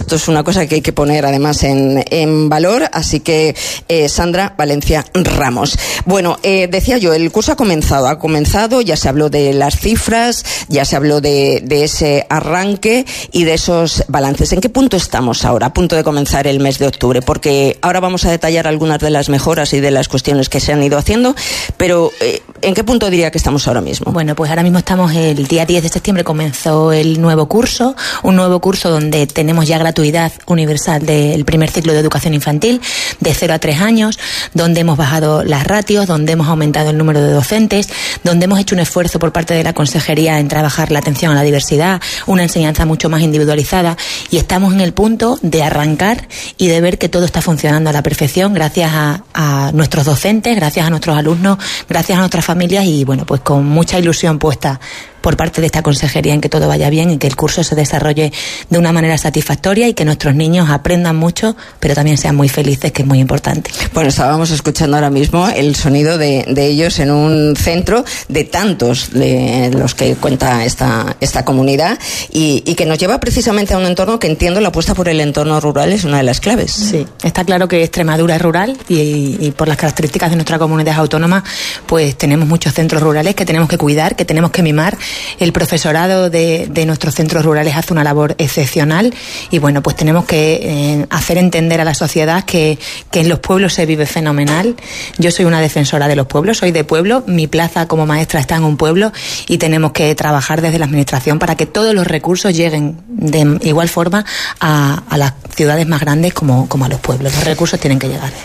esto es una cosa que hay que poner además en valor, así que Sandra Valencia Ramos. Bueno, decía yo, el curso ha comenzado, ya se habló de las cifras, ya se habló de ese arranque y de esos balances. ¿En qué punto estamos ahora, a punto de comenzar el mes de octubre? Porque ahora vamos a detallar algunas de las mejoras y de las cuestiones que se han ido haciendo, pero ¿en qué punto diría que estamos ahora mismo? Bueno, pues ahora mismo estamos, el día 10 de septiembre comenzó el nuevo curso, un nuevo curso donde tenemos ya gratuidad universal del primer ciclo de educación infantil, de 0 a 3 años, donde hemos bajado las ratios, donde hemos aumentado el número de docentes, donde hemos hecho un esfuerzo por parte de la Consejería en trabajar la atención a la diversidad, una enseñanza mucho más individualizada, y estamos en el punto de arrancar y de ver que todo está funcionando a la perfección gracias a nuestros docentes, gracias a nuestros alumnos, gracias a nuestras familias y bueno, pues con mucha ilusión puesta por parte de esta consejería en que todo vaya bien y que el curso se desarrolle de una manera satisfactoria y que nuestros niños aprendan mucho, pero también sean muy felices, que es muy importante. Bueno, estábamos escuchando ahora mismo el sonido de ellos en un centro de tantos de los que cuenta esta comunidad y que nos lleva precisamente a un entorno que entiendo la apuesta por el entorno rural es una de las claves. Sí, está claro que Extremadura es rural y por las características de nuestra comunidad autónoma, pues tenemos muchos centros rurales que tenemos que cuidar, que tenemos que mimar. El profesorado de nuestros centros rurales hace una labor excepcional y bueno, pues tenemos que hacer entender a la sociedad que en los pueblos se vive fenomenal. Yo soy una defensora de los pueblos, soy de pueblo, mi plaza como maestra está en un pueblo y tenemos que trabajar desde la administración para que todos los recursos lleguen de igual forma a las ciudades más grandes como a los pueblos. Los recursos tienen que llegar.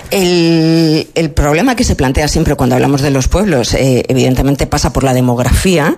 El problema que se plantea siempre cuando hablamos de los pueblos, evidentemente pasa por la demografía.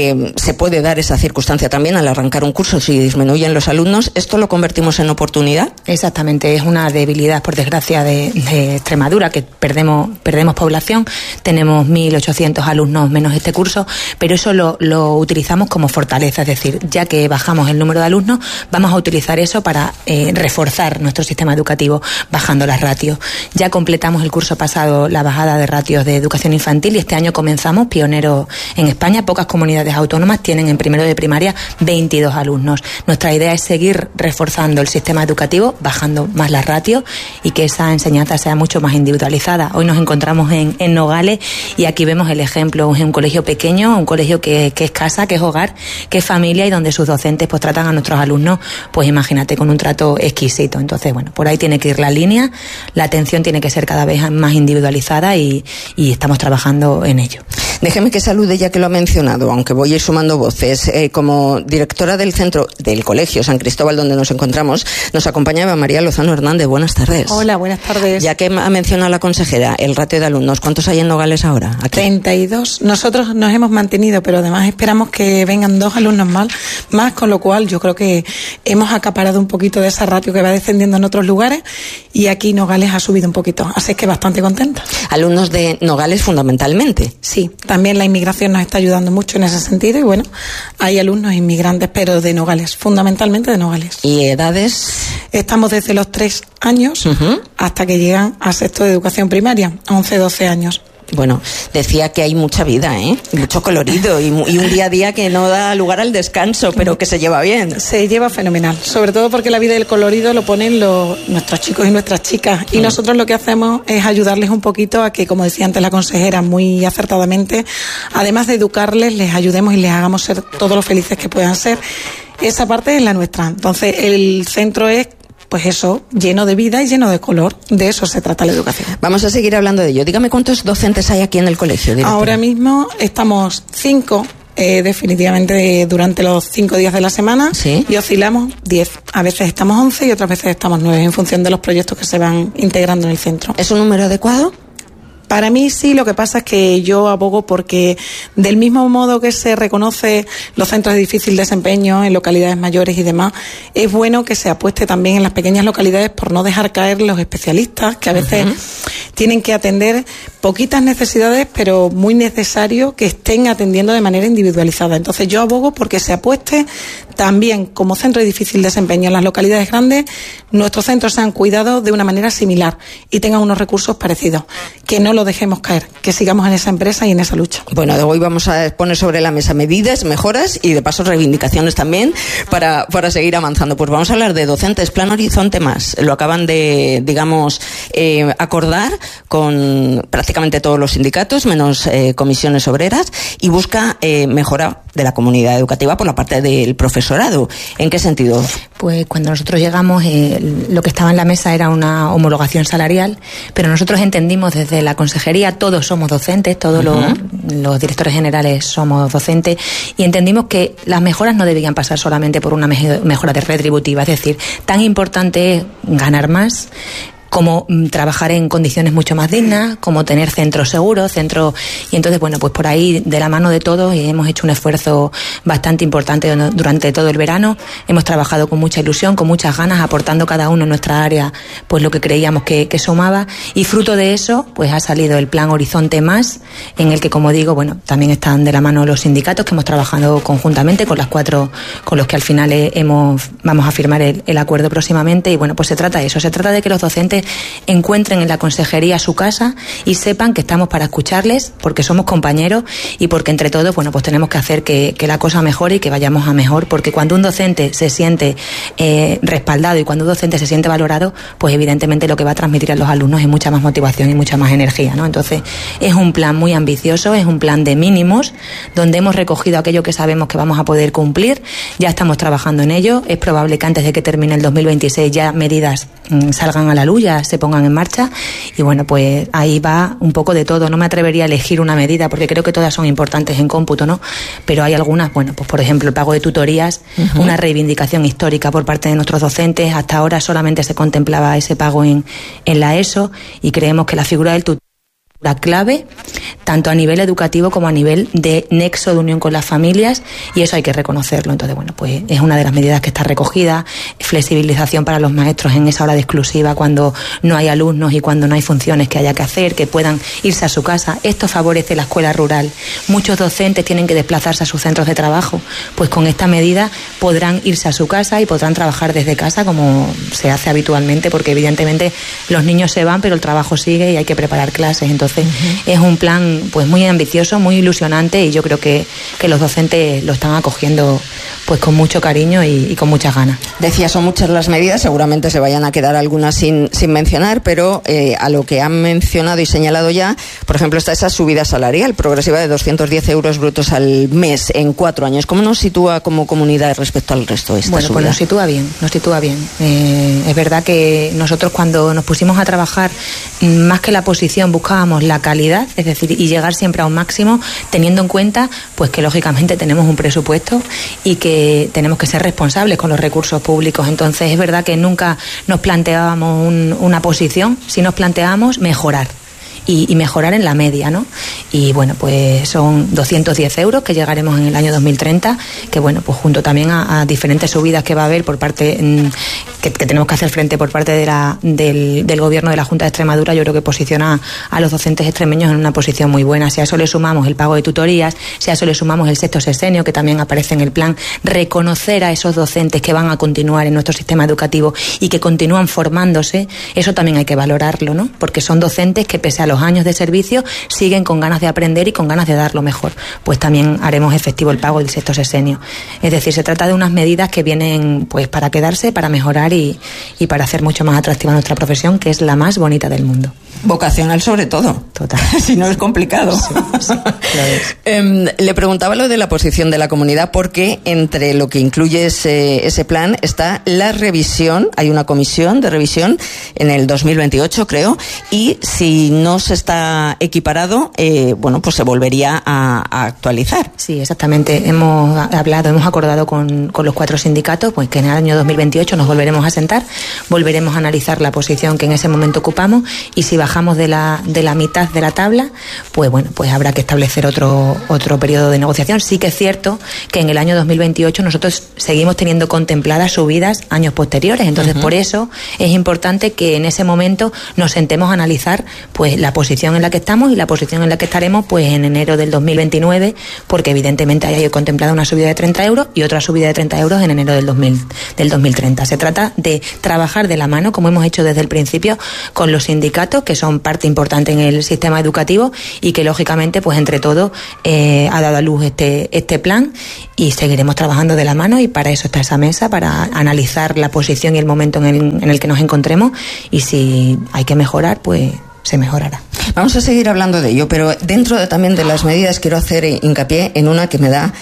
Se puede dar esa circunstancia también al arrancar un curso si disminuyen los alumnos. ¿Esto lo convertimos en oportunidad? Exactamente, es una debilidad, por desgracia, de Extremadura, que perdemos población. Tenemos 1.800 alumnos menos este curso, pero eso lo utilizamos como fortaleza, es decir, ya que bajamos el número de alumnos, vamos a utilizar eso para reforzar nuestro sistema educativo, bajando las ratios. Ya completamos el curso pasado la bajada de ratios de educación infantil y este año comenzamos, pioneros en España. Pocas comunidades autónomas tienen en primero de primaria 22 alumnos. Nuestra idea es seguir reforzando el sistema educativo, bajando más las ratios y que esa enseñanza sea mucho más individualizada. Hoy nos encontramos en Nogales y aquí vemos el ejemplo, es un colegio pequeño, un colegio que es casa, que es hogar, que es familia y donde sus docentes pues tratan a nuestros alumnos, pues imagínate, con un trato exquisito. Entonces, bueno, por ahí tiene que ir la línea, la atención tiene que ser cada vez más individualizada y estamos trabajando en ello. Déjeme que salude, ya que lo ha mencionado, aunque voy a ir sumando voces. Como directora del centro del Colegio San Cristóbal, donde nos encontramos, nos acompañaba María Lozano Hernández. Buenas tardes. Hola, buenas tardes. Ya que ha mencionado la consejera el ratio de alumnos, ¿cuántos hay en Nogales ahora? Aquí. 32. Nosotros nos hemos mantenido, pero además esperamos que vengan 2 alumnos más, con lo cual yo creo que hemos acaparado un poquito de esa ratio que va descendiendo en otros lugares y aquí Nogales ha subido un poquito, así que bastante contenta. ¿Alumnos de Nogales fundamentalmente? Sí, también la inmigración nos está ayudando mucho en ese sentido y bueno, hay alumnos inmigrantes, pero de Nogales, fundamentalmente de Nogales. ¿Y edades? Estamos desde los 3 años hasta que llegan a sexto de educación primaria, 11, 12 años. Bueno, decía que hay mucha vida, mucho colorido y un día a día que no da lugar al descanso, pero que se lleva bien. Se lleva fenomenal, sobre todo porque la vida y el colorido lo ponen nuestros chicos y nuestras chicas y nosotros lo que hacemos es ayudarles un poquito a que, como decía antes la consejera muy acertadamente, además de educarles, les ayudemos y les hagamos ser todos los felices que puedan ser. Esa parte es la nuestra. Entonces el centro es, pues eso, lleno de vida y lleno de color. De eso se trata la educación. Vamos a seguir hablando de ello. Dígame cuántos docentes hay aquí en el colegio, directora. Ahora mismo estamos 5, definitivamente durante los 5 días de la semana. ¿Sí? Y oscilamos 10. A veces estamos 11 y otras veces estamos 9, en función de los proyectos que se van integrando en el centro. ¿Es un número adecuado? Para mí sí, lo que pasa es que yo abogo porque del mismo modo que se reconoce los centros de difícil desempeño en localidades mayores y demás, es bueno que se apueste también en las pequeñas localidades por no dejar caer los especialistas, que a veces tienen que atender poquitas necesidades, pero muy necesario que estén atendiendo de manera individualizada. Entonces yo abogo porque se apueste también, como centro de difícil desempeño en las localidades grandes, nuestros centros sean cuidados de una manera similar y tengan unos recursos parecidos. Que no lo dejemos caer, que sigamos en esa empresa y en esa lucha. Bueno, de hoy vamos a poner sobre la mesa medidas, mejoras y de paso reivindicaciones también para seguir avanzando. Pues vamos a hablar de docentes, Plan Horizonte Más. Lo acaban de, acordar con prácticamente todos los sindicatos, menos comisiones obreras, y busca mejora de la comunidad educativa por la parte del profesorado. ¿En qué sentido? Pues cuando nosotros llegamos, lo que estaba en la mesa era una homologación salarial, pero nosotros entendimos desde la consejería, todos somos docentes, todos los directores generales somos docentes, y entendimos que las mejoras no debían pasar solamente por una mejora retributiva, es decir, tan importante es ganar más, como trabajar en condiciones mucho más dignas, como tener centros seguros, y entonces, bueno, pues por ahí, de la mano de todos, hemos hecho un esfuerzo bastante importante durante todo el verano. Hemos trabajado con mucha ilusión, con muchas ganas, aportando cada uno en nuestra área pues lo que creíamos que sumaba, y fruto de eso pues ha salido el Plan Horizonte Más, en el que, como digo, bueno, también están de la mano los sindicatos, que hemos trabajado conjuntamente con las 4 con los que al final vamos a firmar el acuerdo próximamente. Y bueno, pues se trata de que los docentes encuentren en la consejería su casa y sepan que estamos para escucharles, porque somos compañeros y porque entre todos, bueno, pues tenemos que hacer que la cosa mejore y que vayamos a mejor, porque cuando un docente se siente respaldado y cuando un docente se siente valorado, pues evidentemente lo que va a transmitir a los alumnos es mucha más motivación y mucha más energía, ¿no? Entonces es un plan muy ambicioso, es un plan de mínimos, donde hemos recogido aquello que sabemos que vamos a poder cumplir. Ya estamos trabajando en ello. Es probable que antes de que termine el 2026 ya medidas salgan a la luz, ya se pongan en marcha, y bueno, pues ahí va un poco de todo. No me atrevería a elegir una medida porque creo que todas son importantes en cómputo, ¿no? Pero hay algunas, bueno, pues por ejemplo el pago de tutorías, una reivindicación histórica por parte de nuestros docentes. Hasta ahora solamente se contemplaba ese pago en la ESO, y creemos que la figura del tutor la clave, tanto a nivel educativo como a nivel de nexo de unión con las familias, y eso hay que reconocerlo. Entonces, bueno, pues es una de las medidas que está recogida. Flexibilización para los maestros en esa hora de exclusiva, cuando no hay alumnos y cuando no hay funciones que haya que hacer, que puedan irse a su casa. Esto favorece la escuela rural. Muchos docentes tienen que desplazarse a sus centros de trabajo. Pues con esta medida podrán irse a su casa y podrán trabajar desde casa, como se hace habitualmente, porque evidentemente los niños se van, pero el trabajo sigue y hay que preparar clases. Entonces, es un plan pues muy ambicioso, muy ilusionante, y yo creo que los docentes lo están acogiendo pues con mucho cariño y con muchas ganas. Decía, son muchas las medidas, seguramente se vayan a quedar algunas sin mencionar, pero a lo que han mencionado y señalado ya, por ejemplo, está esa subida salarial progresiva de 210 euros brutos al mes en 4 años. ¿Cómo nos sitúa como comunidad respecto al resto de esta subida? Pues nos sitúa bien. Es verdad que nosotros, cuando nos pusimos a trabajar, más que la posición buscábamos la calidad, es decir, y llegar siempre a un máximo, teniendo en cuenta pues que lógicamente tenemos un presupuesto y que tenemos que ser responsables con los recursos públicos. Entonces es verdad que nunca nos planteábamos una posición, si nos planteábamos mejorar. Y mejorar en la media, ¿no? Y bueno, pues son 210 euros que llegaremos en el año 2030, que bueno, pues junto también a diferentes subidas que va a haber por parte, que tenemos que hacer frente por parte del gobierno de la Junta de Extremadura. Yo creo que posiciona a los docentes extremeños en una posición muy buena. Si a eso le sumamos el pago de tutorías, si a eso le sumamos el sexto sexenio, que también aparece en el plan, reconocer a esos docentes que van a continuar en nuestro sistema educativo y que continúan formándose, eso también hay que valorarlo, ¿no? Porque son docentes que, pese a los años de servicio, siguen con ganas de aprender y con ganas de dar lo mejor. Pues también haremos efectivo el pago del sexto sexenio. Es decir, se trata de unas medidas que vienen pues para quedarse, para mejorar y para hacer mucho más atractiva nuestra profesión, que es la más bonita del mundo. Vocacional sobre todo. Total. Si no es complicado. Sí, le preguntaba lo de la posición de la comunidad, porque entre lo que incluye ese plan está la revisión. Hay una comisión de revisión en el 2028, creo, y si no se está equiparado, bueno, pues se volvería a actualizar. Sí, exactamente. Hemos acordado con los 4 sindicatos, pues que en el año 2028 nos volveremos a sentar, volveremos a analizar la posición que en ese momento ocupamos, y si bajamos de la mitad de la tabla, pues bueno, pues habrá que establecer otro periodo de negociación. Sí que es cierto que en el año 2028 nosotros seguimos teniendo contempladas subidas años posteriores, entonces por eso es importante que en ese momento nos sentemos a analizar pues la posición en la que estamos y la posición en la que estaremos pues en enero del 2029, porque evidentemente hay contemplada una subida de 30 euros y otra subida de 30 euros en enero del 2030. Se trata de trabajar de la mano, como hemos hecho desde el principio, con los sindicatos, que son parte importante en el sistema educativo y que lógicamente pues entre todos ha dado a luz este plan, y seguiremos trabajando de la mano, y para eso está esa mesa, para analizar la posición y el momento en el que nos encontremos, y si hay que mejorar pues se mejorará. Vamos a seguir hablando de ello, pero dentro también de las medidas quiero hacer hincapié en una que me da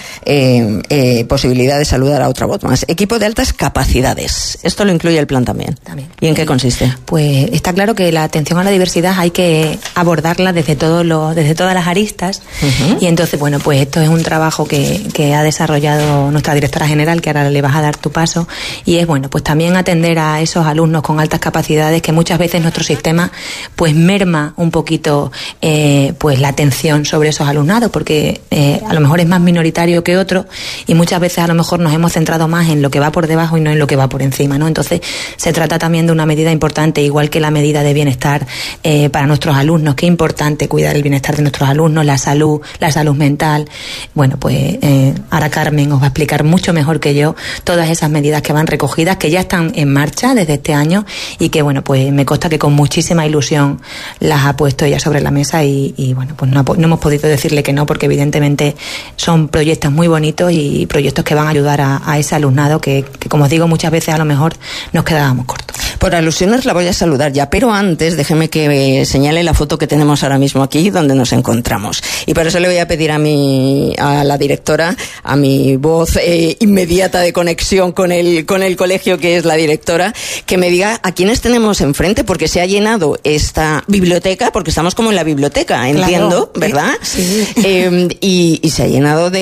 posibilidad de saludar a otra voz más. Equipo de altas capacidades. Esto lo incluye el plan también. ¿Y en qué consiste? Pues está claro que la atención a la diversidad hay que abordarla desde todas las aristas, y entonces, bueno, pues esto es un trabajo que ha desarrollado nuestra directora general, que ahora le vas a dar tu paso, y es, bueno, pues también atender a esos alumnos con altas capacidades que muchas veces nuestro sistema pues merma un poquito pues la atención sobre esos alumnados, porque a lo mejor es más minoritario que otro, y muchas veces a lo mejor nos hemos centrado más en lo que va por debajo y no en lo que va por encima, ¿no? Entonces se trata también de una medida importante, igual que la medida de bienestar para nuestros alumnos. Qué importante cuidar el bienestar de nuestros alumnos, la salud mental. Bueno, pues ahora Carmen os va a explicar mucho mejor que yo todas esas medidas que van recogidas, que ya están en marcha desde este año, y que, bueno, pues me consta que con muchísima ilusión las ha puesto ella sobre la mesa, y bueno, pues no hemos podido decirle que no, porque evidentemente son proyectos muy bonitos y proyectos que van a ayudar a ese alumnado que, como os digo, muchas veces a lo mejor nos quedábamos cortos. Por alusiones la voy a saludar ya, pero antes déjeme que señale la foto que tenemos ahora mismo aquí donde nos encontramos, y por eso le voy a pedir a la directora, a mi voz inmediata de conexión con el colegio, que es la directora, que me diga a quiénes tenemos enfrente, porque se ha llenado esta biblioteca, porque estamos como en la biblioteca, entiendo, claro, ¿verdad? Sí. Y se ha llenado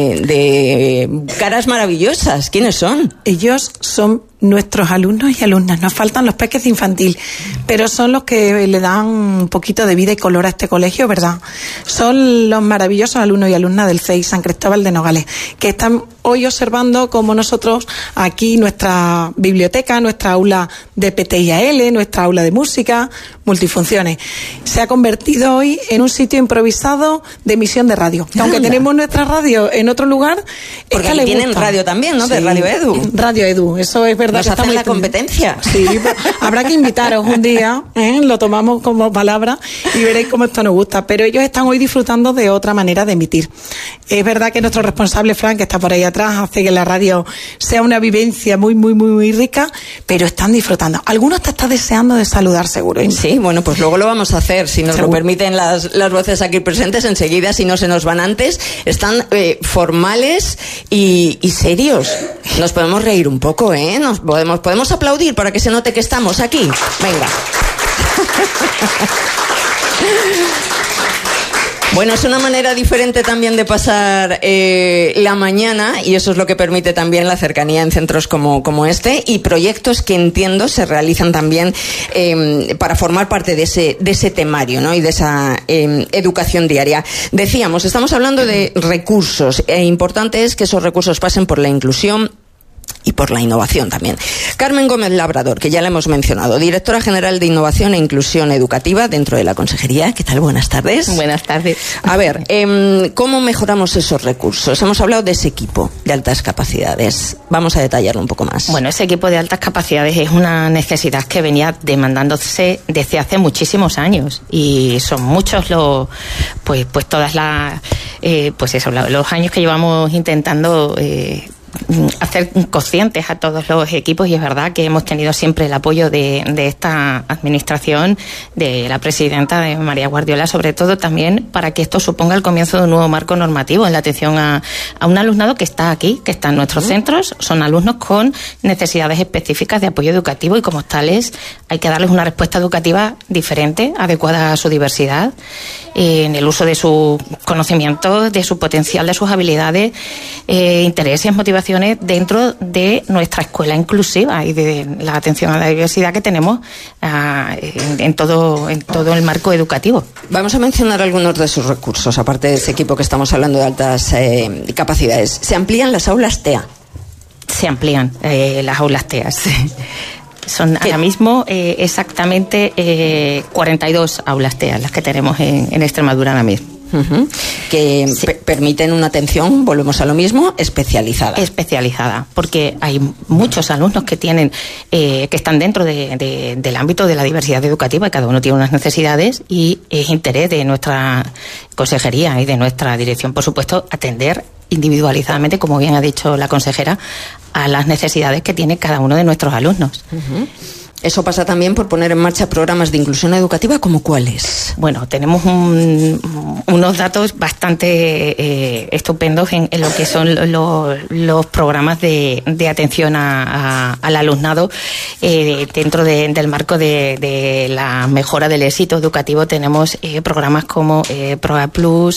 de caras maravillosas. ¿Quiénes son? Ellos son nuestros alumnos y alumnas. Nos faltan los peques de infantil, pero son los que le dan un poquito de vida y color a este colegio, ¿verdad? Son los maravillosos alumnos y alumnas del CEI San Cristóbal de Nogales, que están hoy observando como nosotros aquí nuestra biblioteca, nuestra aula de PTIAL, nuestra aula de música, multifunciones, se ha convertido hoy en un sitio improvisado de emisión de radio. Aunque tenemos nuestra radio en otro lugar, porque es que tienen gusta. Radio también, ¿no? Sí, de Radio Edu. Radio Edu, eso es verdad. Nos hacen la competencia. Sí, habrá que invitaros un día, lo tomamos como palabra y veréis cómo esto nos gusta. Pero ellos están hoy disfrutando de otra manera de emitir. Es verdad que nuestro responsable, Fran, que está por ahí atrás, hace que la radio sea una vivencia muy, muy, muy, muy rica, pero están disfrutando. Algunos te están deseando de saludar, seguro. Sí, bueno, pues luego lo vamos a hacer, si nos lo permiten las voces aquí presentes, enseguida, si no se nos van antes. Están formales y serios. Nos podemos reír un poco, ¿eh? Podemos aplaudir para que se note que estamos aquí. Venga. Bueno, es una manera diferente también de pasar la mañana, y eso es lo que permite también la cercanía en centros como este, y proyectos que entiendo se realizan también para formar parte de ese temario, ¿no? Y de esa educación diaria. Decíamos, estamos hablando de recursos, e importante es que esos recursos pasen por la inclusión y por la innovación también. Carmen Gómez Labrador, que ya la hemos mencionado, directora general de Innovación e Inclusión Educativa dentro de la Consejería. ¿Qué tal? Buenas tardes. Buenas tardes. A ver, ¿cómo mejoramos esos recursos? Hemos hablado de ese equipo de altas capacidades. Vamos a detallarlo un poco más. Bueno, ese equipo de altas capacidades es una necesidad que venía demandándose desde hace muchísimos años, y son muchos los años que llevamos intentando hacer conscientes a todos los equipos, y es verdad que hemos tenido siempre el apoyo de esta administración, de la presidenta, de María Guardiola, sobre todo también para que esto suponga el comienzo de un nuevo marco normativo en la atención a un alumnado que está aquí, que está en nuestros centros. Son alumnos con necesidades específicas de apoyo educativo, y como tales hay que darles una respuesta educativa diferente, adecuada a su diversidad, en el uso de sus conocimientos, de su potencial, de sus habilidades, intereses, motivaciones actuaciones dentro de nuestra escuela inclusiva y de la atención a la diversidad que tenemos en todo el marco educativo. Vamos a mencionar algunos de sus recursos, aparte de ese equipo que estamos hablando de altas capacidades. Se amplían las aulas TEA. Se amplían las aulas TEA. Son ahora mismo exactamente 42 aulas TEA las que tenemos en Extremadura ahora mismo. Que permiten una atención, volvemos a lo mismo, especializada. Especializada, porque hay muchos alumnos que tienen que están dentro del ámbito de la diversidad educativa y cada uno tiene unas necesidades y es interés de nuestra consejería y de nuestra dirección, por supuesto, atender individualizadamente, como bien ha dicho la consejera, a las necesidades que tiene cada uno de nuestros alumnos. Eso pasa también por poner en marcha programas de inclusión educativa, ¿como cuáles? Bueno, tenemos unos datos bastante estupendos en lo que son los programas de atención al alumnado dentro del marco de la mejora del éxito educativo. Tenemos programas como Proa Plus,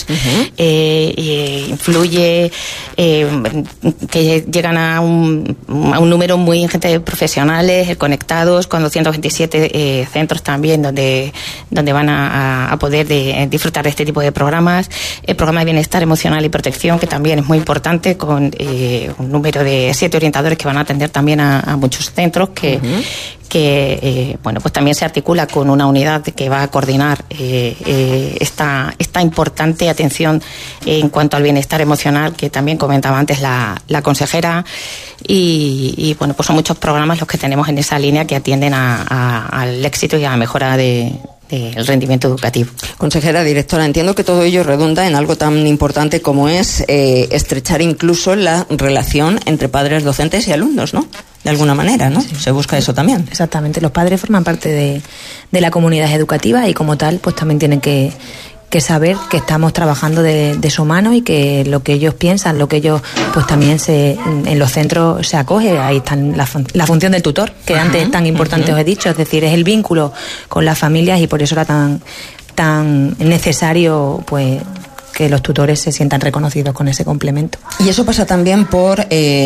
Influye, que llegan a un número muy ingente de profesionales conectados, con 227 centros también donde van a poder disfrutar de este tipo de programas. El programa de bienestar emocional y protección, que también es muy importante, con un número de 7 orientadores que van a atender también a muchos centros que bueno, pues también se articula con una unidad que va a coordinar esta importante atención en cuanto al bienestar emocional, que también comentaba antes la consejera, y bueno, pues son muchos programas los que tenemos en esa línea que atienden al éxito y a la mejora del rendimiento educativo. Consejera, directora, entiendo que todo ello redunda en algo tan importante como es estrechar incluso la relación entre padres, docentes y alumnos, ¿no? De alguna manera, ¿no? Sí. Se busca eso también. Exactamente. Los padres forman parte de la comunidad educativa y como tal, pues también tienen que saber que estamos trabajando de su mano y que lo que ellos piensan, lo que ellos, pues también en los centros se acoge. Ahí está la función del tutor, que antes es tan importante, os he dicho, es decir, es el vínculo con las familias y por eso era tan necesario, pues, que los tutores se sientan reconocidos con ese complemento. Y eso pasa también por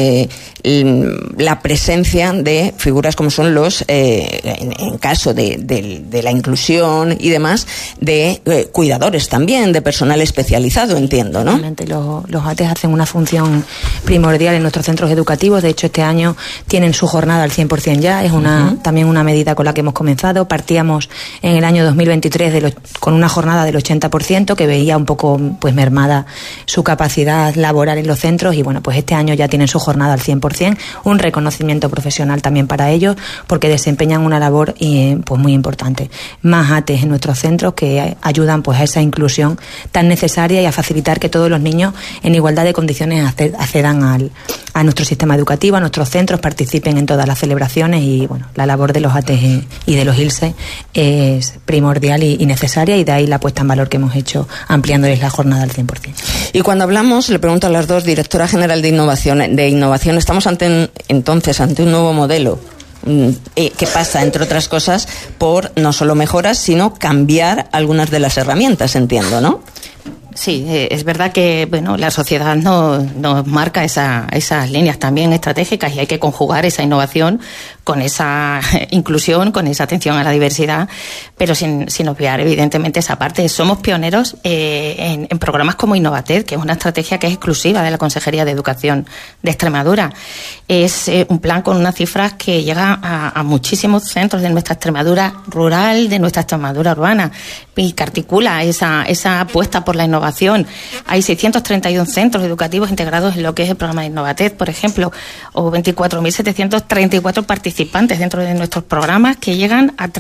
la presencia de figuras como son los, en caso de la inclusión y demás, de cuidadores también, de personal especializado, entiendo, ¿no? Realmente los ATES hacen una función primordial en nuestros centros educativos. De hecho, este año tienen su jornada al 100% ya. Es también una medida con la que hemos comenzado. Partíamos en el año 2023 con una jornada del 80%, que veía un poco pues mermada su capacidad laboral en los centros, y bueno, pues este año ya tienen su jornada al 100%, un reconocimiento profesional también para ellos, porque desempeñan una labor pues muy importante. Más ATES en nuestros centros que ayudan pues a esa inclusión tan necesaria y a facilitar que todos los niños en igualdad de condiciones accedan a nuestro sistema educativo, a nuestros centros, participen en todas las celebraciones, y bueno, la labor de los ATES y de los ILSE es primordial y necesaria, y de ahí la puesta en valor que hemos hecho ampliándoles la jornada al 100%. Y cuando hablamos, le pregunto a las dos, directora general de innovación, estamos entonces ante un nuevo modelo que pasa, entre otras cosas, por no solo mejoras, sino cambiar algunas de las herramientas, entiendo, ¿no? Sí, es verdad que bueno, la sociedad nos marca esas líneas también estratégicas, y hay que conjugar esa innovación con esa inclusión, con esa atención a la diversidad, pero sin obviar evidentemente esa parte. Somos pioneros en programas como Innovated, que es una estrategia que es exclusiva de la Consejería de Educación de Extremadura. Es un plan con unas cifras que llega a muchísimos centros de nuestra Extremadura rural, de nuestra Extremadura urbana, y que articula esa apuesta por la innovación. Hay 631 centros educativos integrados en lo que es el programa de Innovated, por ejemplo, o 24.734 participantes dentro de nuestros programas, que llegan a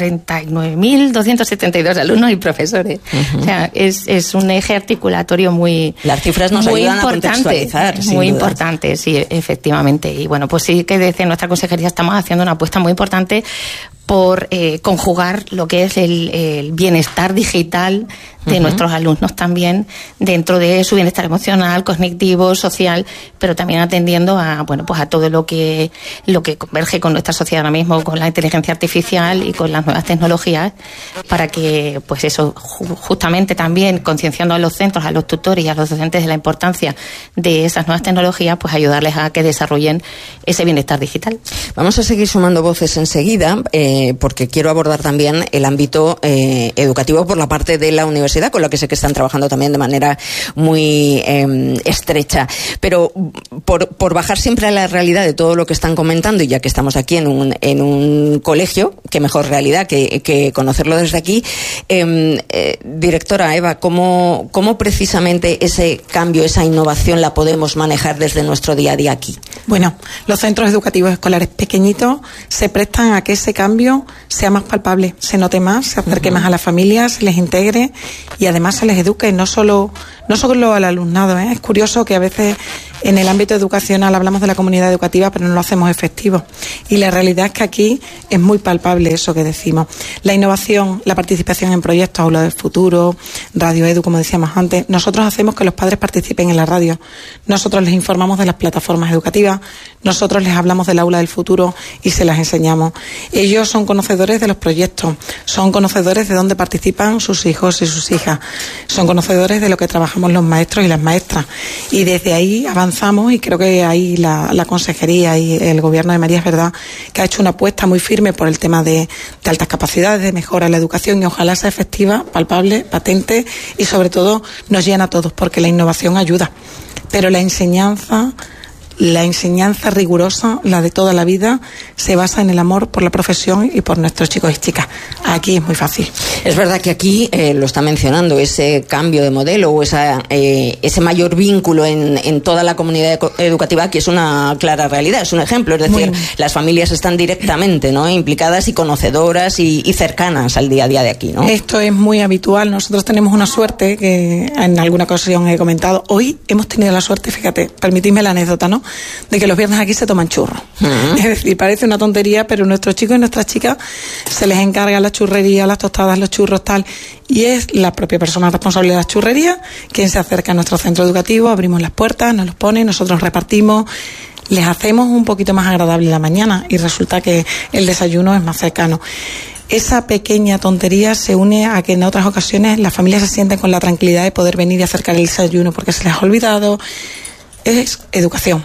39.272 alumnos y profesores. O sea, es un eje articulatorio muy importante. Las cifras nos ayudan a contextualizar. Muy importante, sí, efectivamente. Y bueno, pues sí que desde nuestra consejería estamos haciendo una apuesta muy importante por conjugar lo que es el bienestar digital de nuestros alumnos también, dentro de su bienestar emocional, cognitivo, social, pero también atendiendo a todo lo que converge con nuestra sociedad ahora mismo, con la inteligencia artificial y con las nuevas tecnologías, para que pues eso, justamente también concienciando a los centros, a los tutores y a los docentes de la importancia de esas nuevas tecnologías, pues ayudarles a que desarrollen ese bienestar digital. Vamos a seguir sumando voces enseguida, porque quiero abordar también el ámbito educativo por la parte de la universidad, con la que sé que están trabajando también de manera muy estrecha. Pero por bajar siempre a la realidad de todo lo que están comentando, y ya que estamos aquí en un colegio, qué mejor realidad que conocerlo desde aquí. Directora Eva, ¿cómo precisamente ese cambio, esa innovación la podemos manejar desde nuestro día a día aquí? Bueno, los centros educativos escolares pequeñitos se prestan a que ese cambio sea más palpable, se note más, se acerque más a las familias, se les integre y además se les eduque, no solo al alumnado. Es curioso que a veces en el ámbito educacional hablamos de la comunidad educativa, pero no lo hacemos efectivo. Y la realidad es que aquí es muy palpable eso que decimos. La innovación, la participación en proyectos, Aula del Futuro, Radio Edu, como decíamos antes. Nosotros hacemos que los padres participen en la radio. Nosotros les informamos de las plataformas educativas. Nosotros les hablamos del Aula del Futuro y se las enseñamos. Ellos son conocedores de los proyectos, son conocedores de dónde participan sus hijos y sus hijas, son conocedores de lo que trabajamos los maestros y las maestras. Y desde ahí avanzamos, y creo que ahí la consejería y el gobierno de María es verdad que ha hecho una apuesta muy firme por el tema de altas capacidades, de mejora en la educación, y ojalá sea efectiva, palpable, patente y sobre todo nos llena a todos, porque la innovación ayuda, pero la enseñanza rigurosa, la de toda la vida, se basa en el amor por la profesión y por nuestros chicos y chicas. Aquí es muy fácil. Es verdad que aquí lo está mencionando, ese cambio de modelo o ese mayor vínculo en toda la comunidad educativa, que es una clara realidad, es un ejemplo. Es decir, las familias están directamente, ¿no?, implicadas y conocedoras y cercanas al día a día de aquí, ¿no? Esto es muy habitual. Nosotros tenemos una suerte que en alguna ocasión he comentado. Hoy hemos tenido la suerte, fíjate, permitidme la anécdota, ¿no?, de que los viernes aquí se toman churros. Es decir, parece una tontería, pero nuestros chicos y nuestras chicas se les encarga la churrería, las tostadas, los churros, tal, y es la propia persona responsable de la churrería quien se acerca a nuestro centro educativo, abrimos las puertas, nos los pone, nosotros repartimos, les hacemos un poquito más agradable la mañana y resulta que el desayuno es más cercano. Esa pequeña tontería se une a que en otras ocasiones las familias se sienten con la tranquilidad de poder venir y acercar el desayuno porque se les ha olvidado. Es educación.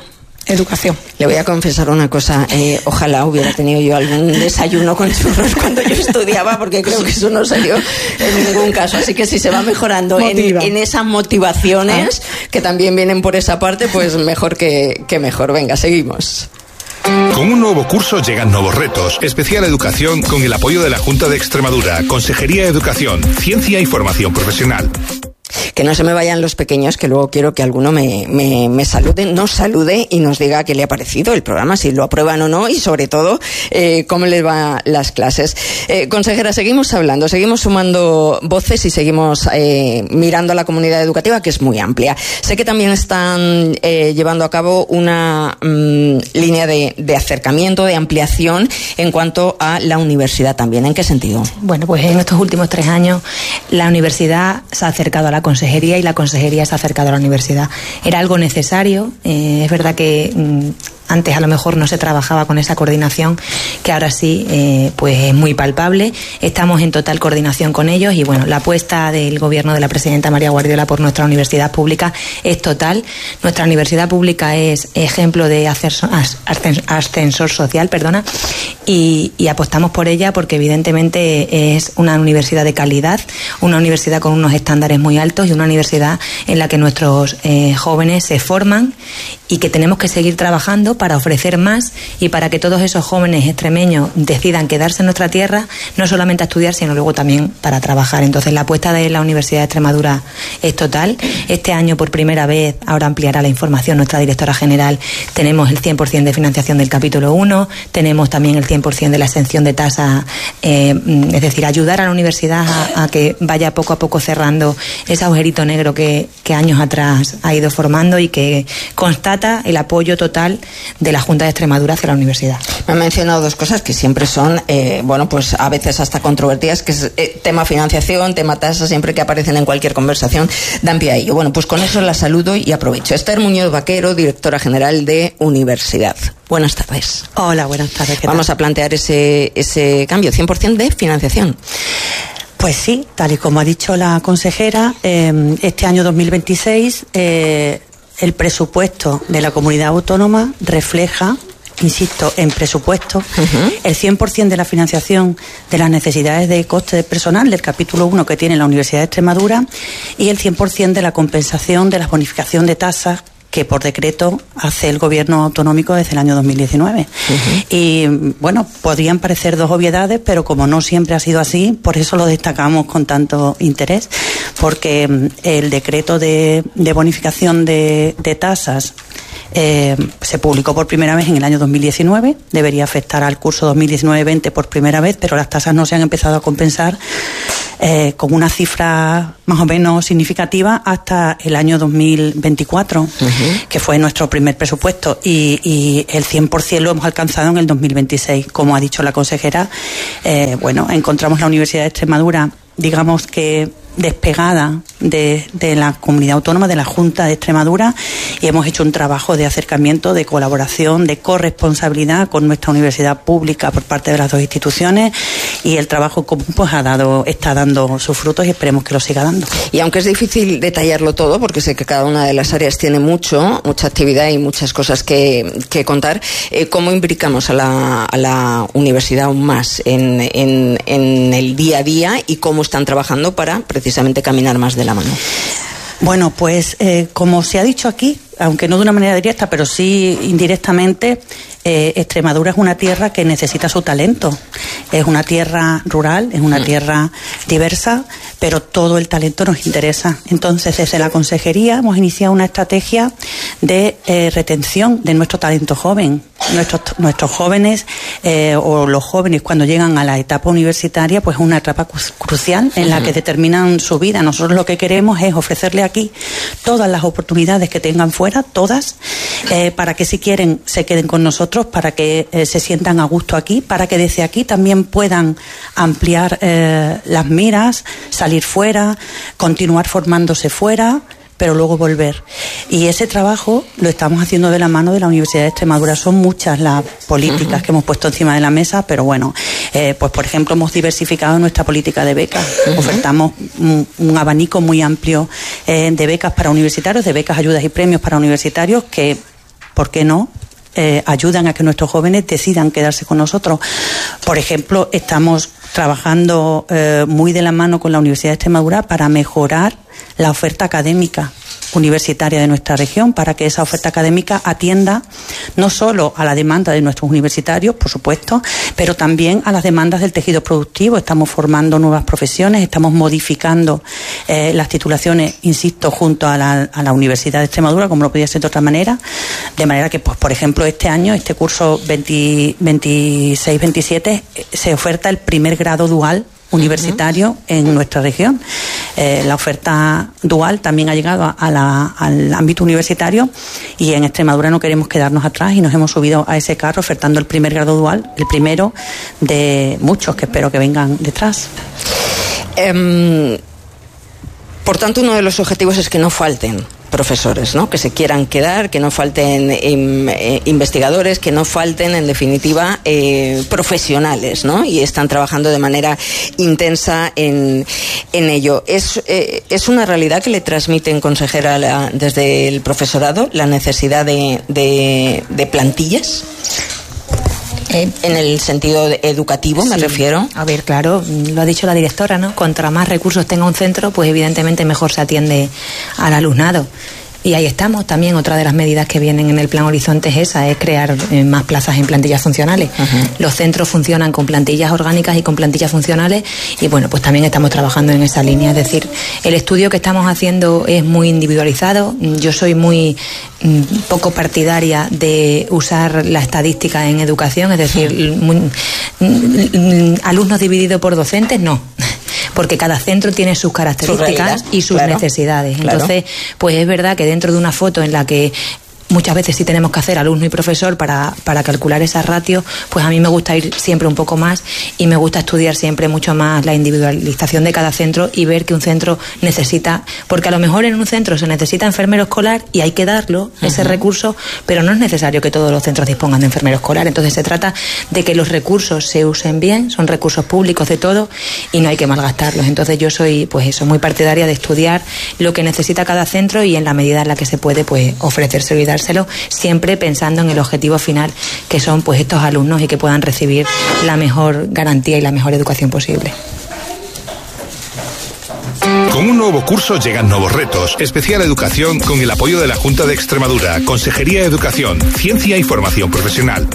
Le voy a confesar una cosa, ojalá hubiera tenido yo algún desayuno con churros cuando yo estudiaba, porque creo que eso no se dio en ningún caso. Así que si se va mejorando en esas motivaciones, que también vienen por esa parte, pues mejor que mejor. Venga, seguimos. Con un nuevo curso llegan nuevos retos. Especial Educación con el apoyo de la Junta de Extremadura, Consejería de Educación, Ciencia y Formación Profesional. Que no se me vayan los pequeños, que luego quiero que alguno me salude, nos salude y nos diga qué le ha parecido el programa, si lo aprueban o no, y sobre todo cómo les van las clases. Consejera, seguimos hablando, seguimos sumando voces y seguimos mirando a la comunidad educativa, que es muy amplia. Sé que también están llevando a cabo una línea de acercamiento, de ampliación en cuanto a la universidad también. ¿En qué sentido? Bueno, pues en estos últimos 3 años la universidad se ha acercado a la consejería y la consejería se ha acercado a la universidad. Era algo necesario. Es verdad que antes a lo mejor no se trabajaba con esa coordinación, que ahora sí pues es muy palpable. Estamos en total coordinación con ellos y bueno, la apuesta del gobierno de la presidenta María Guardiola por nuestra universidad pública es total. Nuestra universidad pública es ejemplo de ascensor social, y apostamos por ella porque evidentemente es una universidad de calidad, una universidad con unos estándares muy altos y una universidad en la que nuestros jóvenes se forman y que tenemos que seguir trabajando para ofrecer más y para que todos esos jóvenes extremeños decidan quedarse en nuestra tierra, no solamente a estudiar, sino luego también para trabajar. Entonces la apuesta de la Universidad de Extremadura es total. Este año por primera vez, ahora ampliará la información nuestra directora general, tenemos el 100% de financiación del capítulo 1, tenemos también el 100% de la exención de tasa, es decir, ayudar a la universidad a que vaya poco a poco cerrando ese agujerito negro que años atrás ha ido formando y que constata el apoyo total la Junta de Extremadura hacia la universidad. Me han mencionado dos cosas que siempre son, pues a veces hasta controvertidas, que es tema financiación, tema tasa, siempre que aparecen en cualquier conversación, dan pie a ello. Bueno, pues con eso la saludo y aprovecho. Esther Muñoz Vaquero, directora general de Universidad. Buenas tardes. Hola, buenas tardes. Vamos a plantear ese cambio, 100% de financiación. Pues sí, tal y como ha dicho la consejera, este año 2026 el presupuesto de la comunidad autónoma refleja, insisto, en presupuesto, el 100% de la financiación de las necesidades de coste de personal del capítulo 1 que tiene la Universidad de Extremadura y el 100% de la compensación de la bonificación de tasas que por decreto hace el gobierno autonómico desde el año 2019. Y bueno, podrían parecer dos obviedades, pero como no siempre ha sido así, por eso lo destacamos con tanto interés, porque el decreto de bonificación de tasas se publicó por primera vez en el año 2019, debería afectar al curso 2019-20 por primera vez, pero las tasas no se han empezado a compensar con una cifra más o menos significativa hasta el año 2024, que fue nuestro primer presupuesto, y el 100% lo hemos alcanzado en el 2026. Como ha dicho la consejera, encontramos la Universidad de Extremadura, digamos que despegada de la comunidad autónoma, de la Junta de Extremadura, y hemos hecho un trabajo de acercamiento, de colaboración, de corresponsabilidad con nuestra universidad pública por parte de las dos instituciones, y el trabajo común pues está dando sus frutos y esperemos que lo siga dando. Y aunque es difícil detallarlo todo, porque sé que cada una de las áreas tiene mucha actividad y muchas cosas que contar, ¿cómo implicamos a la universidad aún más en el día a día y cómo están trabajando para precisamente caminar más de la mano? Bueno, pues como se ha dicho aquí, aunque no de una manera directa, pero sí indirectamente, Extremadura es una tierra que necesita su talento. Es una tierra rural, es una tierra diversa, pero todo el talento nos interesa. Entonces, desde la consejería hemos iniciado una estrategia de retención de nuestro talento joven. Nuestros jóvenes o los jóvenes cuando llegan a la etapa universitaria, pues es una etapa crucial en la que determinan su vida. Nosotros lo que queremos es ofrecerle aquí todas las oportunidades que tengan fuera, todas, para que si quieren se queden con nosotros, para que se sientan a gusto aquí, para que desde aquí también puedan ampliar las miras, salir fuera, continuar formándose fuera, pero luego volver. Y ese trabajo lo estamos haciendo de la mano de la Universidad de Extremadura. Son muchas las políticas que hemos puesto encima de la mesa, pero bueno, pues por ejemplo hemos diversificado nuestra política de becas. Ofertamos un abanico muy amplio de becas para universitarios, de becas, ayudas y premios para universitarios que, ¿por qué no?, ayudan a que nuestros jóvenes decidan quedarse con nosotros. Por ejemplo, estamos trabajando muy de la mano con la Universidad de Extremadura para mejorar la oferta académica universitaria de nuestra región, para que esa oferta académica atienda no solo a la demanda de nuestros universitarios, por supuesto, pero también a las demandas del tejido productivo. Estamos formando nuevas profesiones, estamos modificando las titulaciones, insisto, junto a la Universidad de Extremadura, como no podía ser de otra manera, de manera que, pues, por ejemplo, este año, este curso 26-27, se oferta el primer grado dual universitario en nuestra región. La oferta dual también ha llegado al ámbito universitario, y en Extremadura no queremos quedarnos atrás y nos hemos subido a ese carro ofertando el primer grado dual, el primero de muchos que espero que vengan detrás. Por tanto, uno de los objetivos es que no falten profesores, ¿no? Que se quieran quedar, que no falten investigadores, que no falten, en definitiva, profesionales, ¿no? Y están trabajando de manera intensa en ello. ¿Es una realidad que le transmiten, consejera, desde el profesorado, la necesidad de plantillas? En el sentido educativo, me refiero. A ver, claro, lo ha dicho la directora, ¿no? Contra más recursos tenga un centro, pues evidentemente mejor se atiende al alumnado. Y ahí estamos. También otra de las medidas que vienen en el Plan Horizonte es esa, es crear más plazas en plantillas funcionales. Los centros funcionan con plantillas orgánicas y con plantillas funcionales, y bueno, pues también estamos trabajando en esa línea. Es decir, el estudio que estamos haciendo es muy individualizado. Yo soy muy poco partidaria de usar la estadística en educación, es decir, alumnos divididos por docentes, no. Porque cada centro tiene sus características y sus necesidades. Entonces, pues es verdad que dentro de una foto en la que muchas veces sí tenemos que hacer alumno y profesor para calcular esas ratios, pues a mí me gusta ir siempre un poco más y me gusta estudiar siempre mucho más la individualización de cada centro y ver que un centro necesita, porque a lo mejor en un centro se necesita enfermero escolar y hay que darlo, ese recurso, pero no es necesario que todos los centros dispongan de enfermero escolar. Entonces se trata de que los recursos se usen bien, son recursos públicos de todo y no hay que malgastarlos. Entonces yo soy, pues eso, muy partidaria de estudiar lo que necesita cada centro y en la medida en la que se puede, pues ofrecérselo y dárselo, siempre pensando en el objetivo final, que son pues estos alumnos y que puedan recibir la mejor garantía y la mejor educación posible. Con un nuevo curso llegan nuevos retos. Especial Educación con el apoyo de la Junta de Extremadura, Consejería de Educación, Ciencia y Formación Profesional.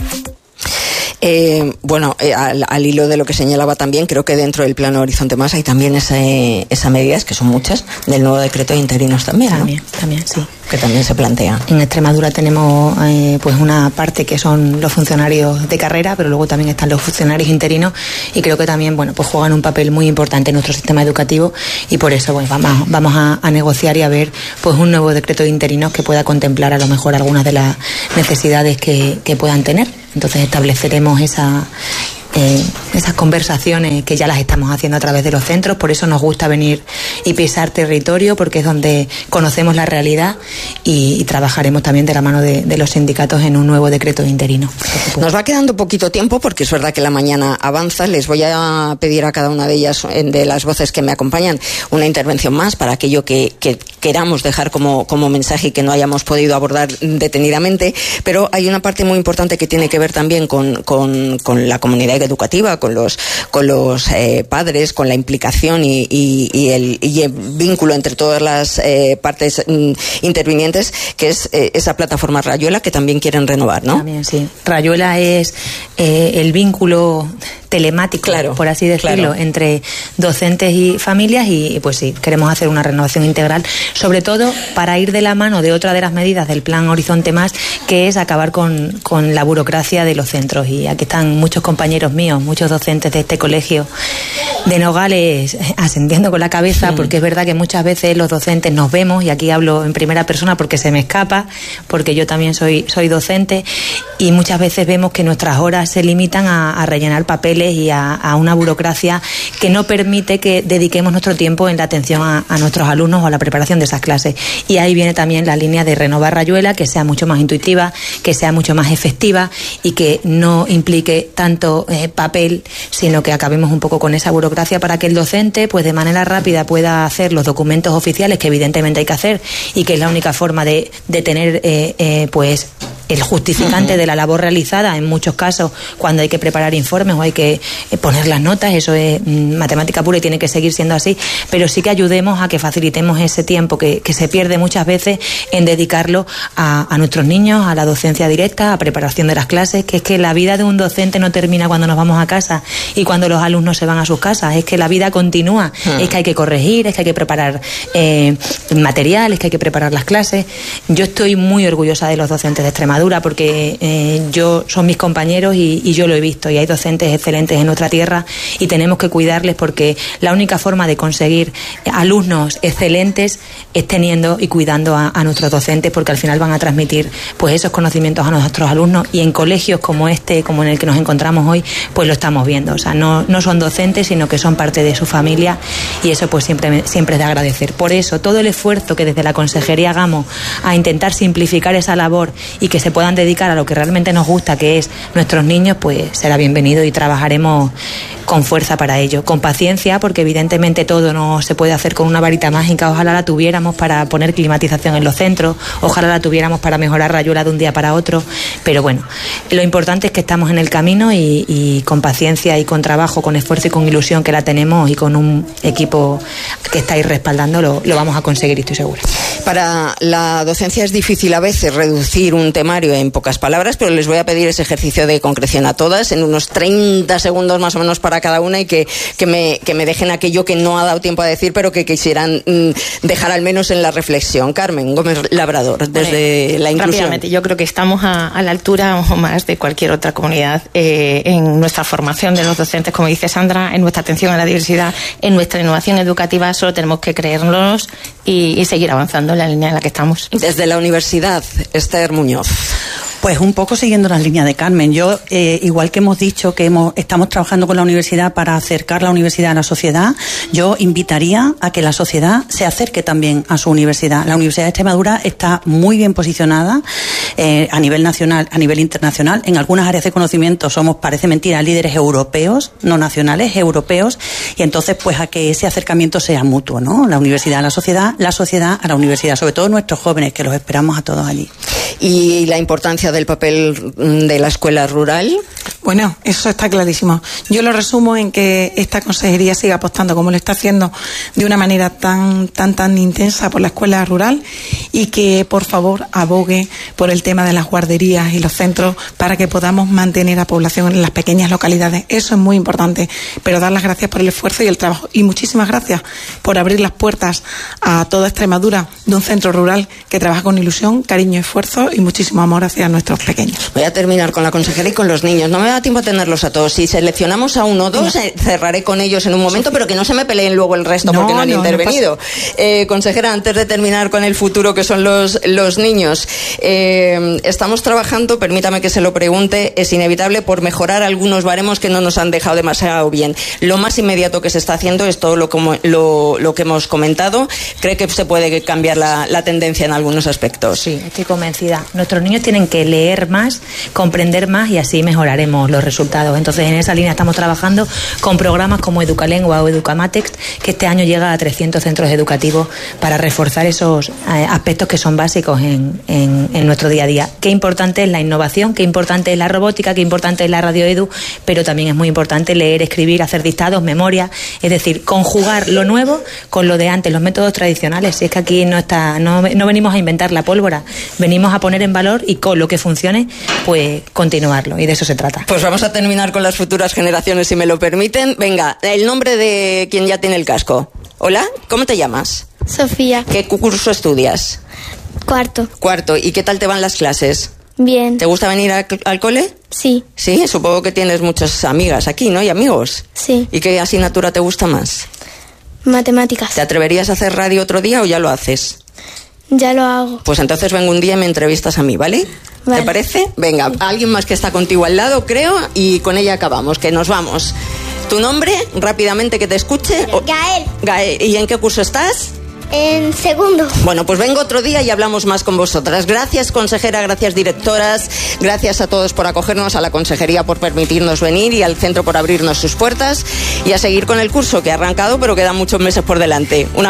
Al hilo de lo que señalaba también, creo que dentro del Plan Horizonte Más hay también esa medidas, que son muchas, del nuevo decreto de interinos también, ¿no? También, sí. Que también se plantea. En Extremadura tenemos pues una parte que son los funcionarios de carrera, pero luego también están los funcionarios interinos y creo que también, bueno, pues juegan un papel muy importante en nuestro sistema educativo y por eso pues vamos a negociar y a ver pues un nuevo decreto de interinos que pueda contemplar a lo mejor algunas de las necesidades que puedan tener. Entonces estableceremos esas conversaciones que ya las estamos haciendo a través de los centros, por eso nos gusta venir y pisar territorio, porque es donde conocemos la realidad y trabajaremos también de la mano de los sindicatos en un nuevo decreto de interino. Nos va quedando poquito tiempo porque es verdad que la mañana avanza. Les voy a pedir a cada una de ellas, de las voces que me acompañan, una intervención más para aquello que queramos dejar como mensaje y que no hayamos podido abordar detenidamente, pero hay una parte muy importante que tiene que ver también con la comunidad educativa, con los padres, con la implicación y el vínculo entre todas las partes intervinientes, que es esa plataforma Rayuela que también quieren renovar, ¿no? También, sí. Rayuela es el vínculo telemático, claro, por así decirlo, claro, entre docentes y familias y pues sí, queremos hacer una renovación integral, sobre todo para ir de la mano de otra de las medidas del Plan Horizonte Más, que es acabar con la burocracia de los centros. Y aquí están muchos compañeros míos, muchos docentes de este colegio de Nogales asintiendo con la cabeza, porque es verdad que muchas veces los docentes nos vemos, y aquí hablo en primera persona porque se me escapa, porque yo también soy docente, y muchas veces vemos que nuestras horas se limitan a rellenar papeles y a una burocracia que no permite que dediquemos nuestro tiempo en la atención a nuestros alumnos o a la preparación de esas clases. Y ahí viene también la línea de renovar Rayuela, que sea mucho más intuitiva, que sea mucho más efectiva y que no implique tanto papel, sino que acabemos un poco con esa burocracia para que el docente pues de manera rápida pueda hacer los documentos oficiales que evidentemente hay que hacer y que es la única forma de tener pues el justificante de la labor realizada en muchos casos cuando hay que preparar informes o hay que poner las notas. Eso es matemática pura y tiene que seguir siendo así, pero sí que ayudemos a que facilitemos ese tiempo que se pierde muchas veces en dedicarlo a nuestros niños, a la docencia directa, a preparación de las clases, que es que la vida de un docente no termina cuando nos vamos a casa y cuando los alumnos se van a sus casas, es que la vida continúa, es que hay que corregir, es que hay que preparar materiales, que hay que preparar las clases. Yo estoy muy orgullosa de los docentes de Extremadura porque son mis compañeros y yo lo he visto, y hay docentes excelentes en nuestra tierra y tenemos que cuidarles, porque la única forma de conseguir alumnos excelentes es teniendo y cuidando a nuestros docentes, porque al final van a transmitir pues esos conocimientos a nuestros alumnos, y en colegios como como en el que nos encontramos hoy, pues lo estamos viendo. O sea, no son docentes, sino que son parte de su familia, y eso pues siempre es de agradecer. Por eso todo el esfuerzo que desde la consejería hagamos a intentar simplificar esa labor y que se puedan dedicar a lo que realmente nos gusta, que es nuestros niños, pues será bienvenido y trabajaremos con fuerza para ello, con paciencia, porque evidentemente todo no se puede hacer con una varita mágica. Ojalá la tuviéramos para poner climatización en los centros, ojalá la tuviéramos para mejorar Rayuela de un día para otro, pero bueno, lo importante es que estamos en el camino y con paciencia y con trabajo, con esfuerzo y con ilusión que la tenemos, y con un equipo que está ahí respaldando, lo vamos a conseguir, y estoy segura. Para la docencia es difícil a veces reducir un temario en pocas palabras, pero les voy a pedir ese ejercicio de concreción a todas, en unos 30 segundos más o menos para a cada una y que me dejen aquello que no ha dado tiempo a decir, pero que quisieran dejar al menos en la reflexión. Carmen Gómez Labrador, desde la inclusión. Rápidamente, yo creo que estamos a la altura o más de cualquier otra comunidad en nuestra formación de los docentes, como dice Sandra, en nuestra atención a la diversidad, en nuestra innovación educativa. Solo tenemos que creérnos y seguir avanzando en la línea en la que estamos. Desde la universidad, Esther Muñoz. Pues un poco siguiendo las líneas de Carmen. Yo, igual que hemos dicho que estamos trabajando con la universidad para acercar la universidad a la sociedad, yo invitaría a que la sociedad se acerque también a su universidad. La Universidad de Extremadura está muy bien posicionada a nivel nacional, a nivel internacional. En algunas áreas de conocimiento somos, parece mentira, líderes europeos, no nacionales, europeos, y entonces pues a que ese acercamiento sea mutuo, ¿no? La universidad a la sociedad a la universidad, sobre todo nuestros jóvenes, que los esperamos a todos allí. ¿Y la importancia del papel de la escuela rural? Bueno, eso está clarísimo. Yo lo resumo en que esta consejería siga apostando, como lo está haciendo, de una manera tan intensa por la escuela rural, y que por favor abogue por el tema de las guarderías y los centros para que podamos mantener a población en las pequeñas localidades. Eso es muy importante, pero dar las gracias por el esfuerzo y el trabajo, y muchísimas gracias por abrir las puertas a toda Extremadura de un centro rural que trabaja con ilusión, cariño, esfuerzo y muchísimo amor hacia nuestros pequeños. Voy a terminar con la consejera y con los niños. No me da tiempo a tenerlos a todos. Si seleccionamos a uno o dos, cerraré con ellos en un momento, pero que no se me peleen luego el resto porque no han intervenido. Consejera, antes de terminar con el futuro, que son los niños, estamos trabajando, permítame que se lo pregunte, es inevitable, por mejorar algunos baremos que no nos han dejado demasiado bien. Lo más inmediato que se está haciendo es todo lo que hemos comentado. ¿Cree que se puede cambiar la tendencia en algunos aspectos? Sí, estoy convencida. Nuestros niños tienen que leer más, comprender más, y así mejoraremos los resultados. Entonces, en esa línea estamos trabajando con programas como Educalengua o Educamatex, que este año llega a 300 centros educativos para reforzar esos aspectos que son básicos en nuestro día a día. Qué importante es la innovación, qué importante es la robótica, qué importante es la radioedu, pero también es muy importante leer, escribir, hacer dictados, memoria, es decir, conjugar lo nuevo con lo de antes, los métodos tradicionales. Si es que aquí no venimos a inventar la pólvora, venimos a poner en valor, y con lo que funcione, pues continuarlo, y de eso se trata. Pues vamos a terminar con las futuras generaciones, si me lo permiten. Venga, el nombre de quien ya tiene el casco. Hola, ¿cómo te llamas? Sofía. ¿Qué curso estudias? Cuarto. ¿Y qué tal te van las clases? Bien. ¿Te gusta venir al cole? Sí. Sí, supongo que tienes muchas amigas aquí, ¿no? ¿Y amigos? Sí. ¿Y qué asignatura te gusta más? Matemáticas. ¿Te atreverías a hacer radio otro día o ya lo haces? Ya lo hago. Pues entonces vengo un día y me entrevistas a mí, ¿vale? Vale. ¿Te parece? Venga, alguien más que está contigo al lado, creo, y con ella acabamos, que nos vamos. ¿Tu nombre? Rápidamente, que te escuche. Gael. ¿Y en qué curso estás? En segundo. Bueno, pues vengo otro día y hablamos más con vosotras. Gracias, consejera, gracias, directoras, gracias a todos por acogernos, a la consejería por permitirnos venir y al centro por abrirnos sus puertas, y a seguir con el curso que ha arrancado, pero quedan muchos meses por delante.